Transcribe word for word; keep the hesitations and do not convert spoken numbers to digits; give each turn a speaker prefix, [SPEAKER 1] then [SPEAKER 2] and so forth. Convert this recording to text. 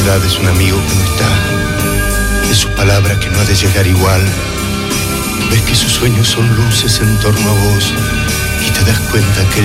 [SPEAKER 1] soledad es un amigo que no está, de su palabra que no ha de llegar igual. Ves que sus sueños son luces en torno a vos y te das cuenta que